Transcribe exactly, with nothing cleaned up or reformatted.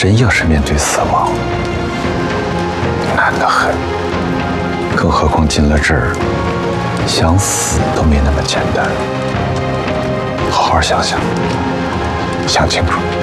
真硬是面对死亡，难得很。更何况进了这儿，想死都没那么简单。好好想想，想清楚。